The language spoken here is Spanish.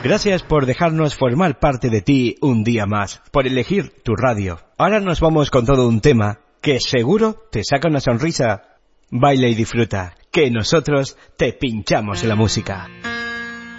Gracias por dejarnos formar parte de ti un día más, por elegir tu radio. Ahora nos vamos con todo un tema que seguro te saca una sonrisa. Baila y disfruta, que nosotros te pinchamos la música.